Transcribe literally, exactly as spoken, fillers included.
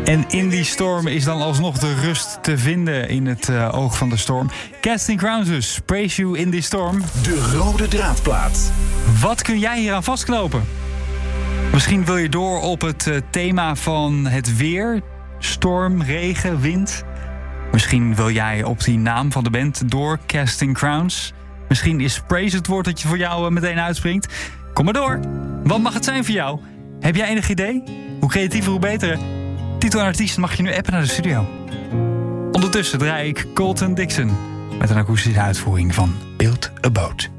En in die storm is dan alsnog de rust te vinden in het uh, oog van de storm. Casting Crowns dus, Praise You in the Storm. De rode draadplaat. Wat kun jij hier aan vastknopen? Misschien wil je door op het uh, thema van het weer. Storm, regen, wind. Misschien wil jij op die naam van de band door, Casting Crowns. Misschien is Praise het woord dat je voor jou uh, meteen uitspringt. Kom maar door. Wat mag het zijn voor jou? Heb jij enig idee? Hoe creatiever, hoe beter. Titel en artiest mag je nu appen naar de studio. Ondertussen draai ik Colton Dixon met een akoestische uitvoering van Build a Boat.